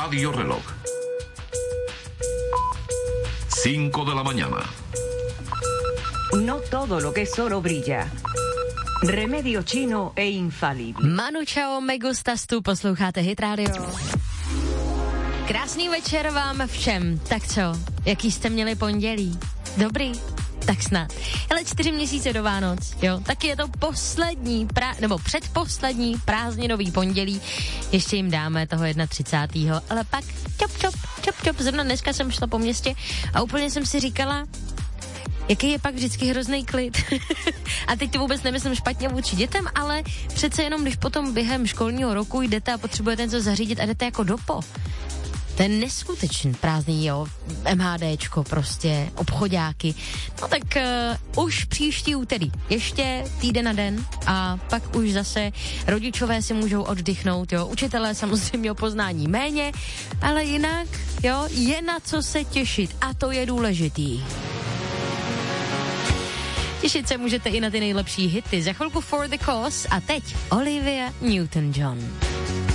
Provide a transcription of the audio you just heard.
Radio Reloj. 5 de la mañana. No todo lo que es oro brilla. Remedio chino e infalible. Manu čau, me gustas, tu posloucháte Hit Radio. Krásný večer vám všem. Tak co, jaký jste měli pondělí? Dobrý? Tak snad. Hele, 4 měsíce do Vánoc, jo, tak je to poslední, nebo předposlední prázdninový pondělí. Ještě jim dáme toho 31. Ale pak čop. Zrovna dneska jsem šla po městě a úplně jsem si říkala, jaký je pak vždycky hrozný klid. A teď to vůbec nemyslím špatně vůči dětem, ale přece jenom, když potom během školního roku jdete a potřebujete něco zařídit a jdete jako dopo. Ten neskutečný prázdný, jo, MHDčko prostě, obchodáky. No tak už příští úterý, ještě týden na den a pak už zase rodičové si můžou oddychnout, jo, učitelé samozřejmě o poznání méně, ale jinak, jo, je na co se těšit a to je důležitý. Těšit se můžete i na ty nejlepší hity. Za chvilku For the Cause a teď Olivia Newton-John.